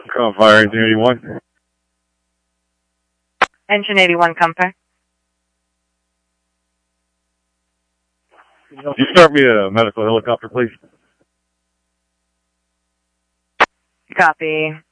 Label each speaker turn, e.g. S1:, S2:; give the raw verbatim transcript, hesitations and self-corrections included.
S1: Call Fire Engine eighty-one.
S2: Engine eighty-one, come back.
S1: Can you start me a medical helicopter, please?
S2: Copy.